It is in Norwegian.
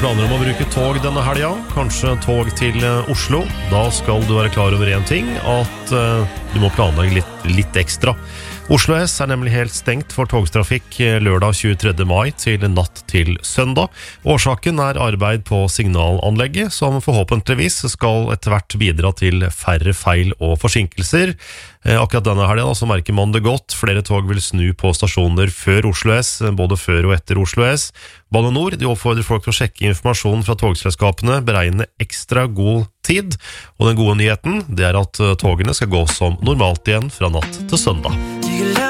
planer om å bruke tog denne helga? Kanskje tog til Oslo? Da skal du være klar over en ting, at du må planlegge litt ekstra. Oslo S nemlig helt stengt for togstrafikk lørdag 23. mai til natt til søndag. Årsaken arbeid på signalanlegget, som forhåpentligvis skal etter hvert bidra til færre feil og forsinkelser. Akkurat denne helgen så merker man det godt. Flere tog vil snu på stasjoner før Oslo S, både før og etter Oslo S. Bane Nor oppfordrer folk til å sjekke informasjon fra togselskapene, beregne ekstra god tid. Og den gode nyheten, det at togene skal gå som normalt igjen fra natt til søndag.